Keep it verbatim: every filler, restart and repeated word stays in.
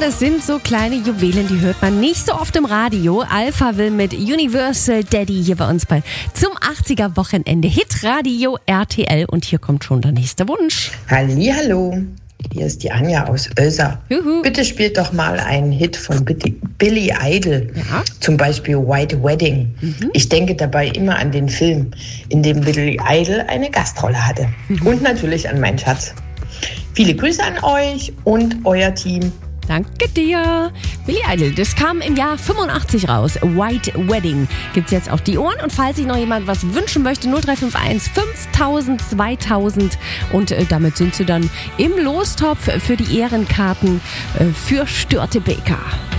das sind so kleine Juwelen, die hört man nicht so oft im Radio. Alpha will mit Universal Daddy hier bei uns bei zum achtziger Wochenende Hitradio R T L. Und hier kommt schon der nächste Wunsch. Hallihallo, hier ist die Anja aus Oelsa. Juhu. Bitte spielt doch mal einen Hit von Billy Idol, Ja. zum Beispiel White Wedding. Mhm. Ich denke dabei immer an den Film, in dem Billy Idol eine Gastrolle hatte. Mhm. Und natürlich an meinen Schatz. Viele Grüße an euch und euer Team. Danke dir. Billy Idol, das kam im Jahr fünfundachtzig raus. White Wedding gibt's jetzt auf die Ohren. Und falls sich noch jemand was wünschen möchte, null drei fünf eins fünftausend zweitausend. Und äh, damit sind sie dann im Lostopf für die Ehrenkarten äh, für Störtebeker.